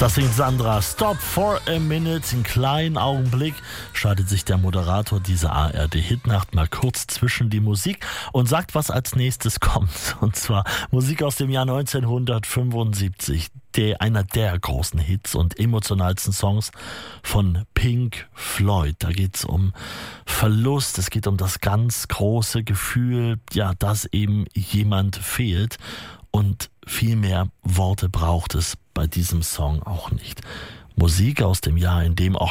Das singt Sandra. Stop for a minute. Einen kleinen Augenblick schaltet sich der Moderator dieser ARD-Hitnacht mal kurz zwischen die Musik und sagt, was als nächstes kommt. Und zwar Musik aus dem Jahr 1975. Einer der großen Hits und emotionalsten Songs von Pink Floyd. Da geht's um Verlust, es geht um das ganz große Gefühl, ja, dass eben jemand fehlt. Und viel mehr Worte braucht es bei diesem Song auch nicht. Musik aus dem Jahr, in dem auch